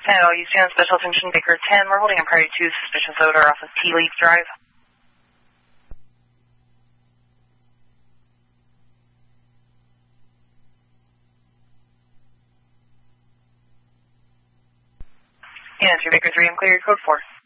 Hello, Houston, Special Attention, Baker 10. We're holding a priority 2, suspicious odor off of Tea Leaf Drive. Yeah, 3 Baker 3, I'm clear, code 4.